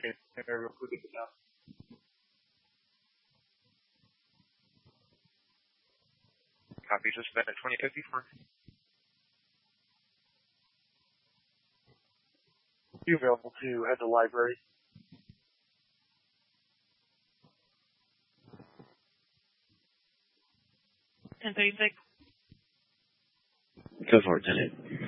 real quick at the top. Copy, just met at 2054. You available to head to library? And 36. Go for it, 10-8.